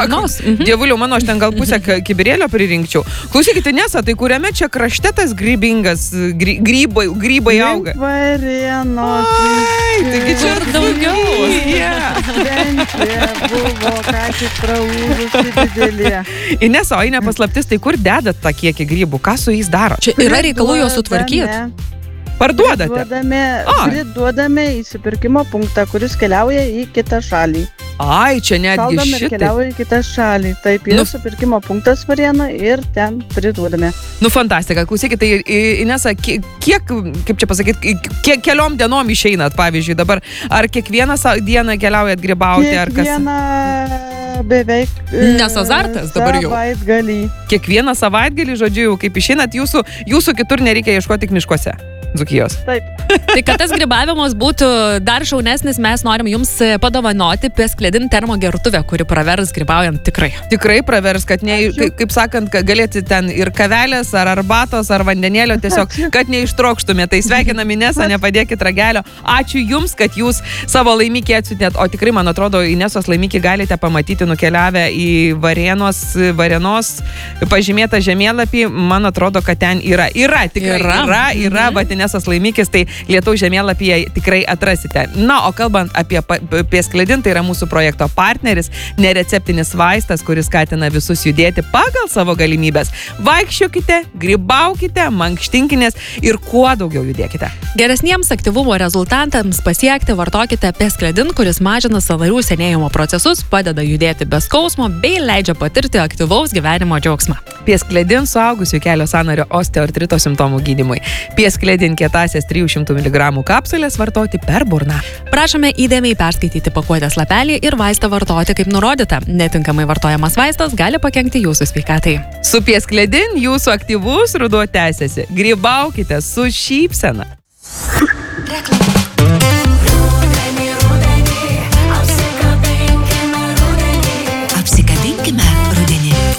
Varnos. Dievuliau, mano, aš ten gal pusę kibirėlio pririnkčiau. Klausykite, Nesa, tai kuriame čia krašte tas grybingas, grybai auga? Varėnos. Taigi čia ir daugiau. Buvo ką tik praūžusi didelė. Inesa, o nepaslaptis, tai kur dedat tą kiekį grybų? Ką su jais daro? Čia yra reikalų juos sutvarkyti. Parduodate? Priduodame į įsipirkimo punktą, kuris keliauja į kitą šalį. Ai, čia netgi Šaldome ir keliauja į kitą šalį. Taip, yra supirkimo punktas Varėna ir ten priduodame. Nu, fantastika. Klausykit, tai Inesa, kiek, kaip čia pasakyti, keliom dienom išeinat, pavyzdžiui, dabar, ar kiekvieną dieną keliaujat grybauti, ar kas? Kiekvieną beveik Nes azartas dabar jau. Savaitgalį. Kiekvieną savaitgalį, žodžiu, jau kaip išeinat, jūsų kitur nereikia ieškoti tik miškuose. Dzūkijos. Taip. Tai kad tas grybavimas būtų dar šaunesnis, mes norim jums padovanoti Pieskledin termogertuvę, kuri pravers grybaujant tikrai. Tikrai pravers, kad kaip sakant, kad galėti ten ir kavelės, ar arbatos, ar vandenėlio, tiesiog, kad neištrokštume. Tai sveikinam Inesą, nepadėkit ragelio. Ačiū jums, kad jūs savo laimikį atsiuntėt. O tikrai, man atrodo, Inesos laimikį galite pamatyti nukeliavę į Varėnos pažymėtą žemėlapį. Man atrodo, kad ten yra. Yra, bet Inesos laimikis, tai Lietaus žemėlapyje tikrai atrasite. Na, o kalbant apie Pieskledin, tai yra mūsų projekto partneris, nereceptinis vaistas, kuris skatina visus judėti pagal savo galimybės. Vaikščiokite, grybaukite, mankštinkitės ir kuo daugiau judėkite. Geresniems aktyvumo rezultatams pasiekti vartokite Pieskledin, kuris mažina sąnarių senėjimo procesus, padeda judėti be skausmo bei leidžia patirti aktyvaus gyvenimo džiaugsmą. Pieskledin suaugusių kelio sąnario osteoartrito simptomų gydymui. Pieskledin kietasias 300 mg kapsulės vartoti per burną. Prašome įdėmiai perskaityti pakuotės lapelį ir vaistą vartoti kaip nurodyta. Netinkamai vartojamas vaistas gali pakenkti jūsų sveikatai. Su Pieskledin jūsų aktyvus ruduo tęsiasi. Grybaukite su šypsena.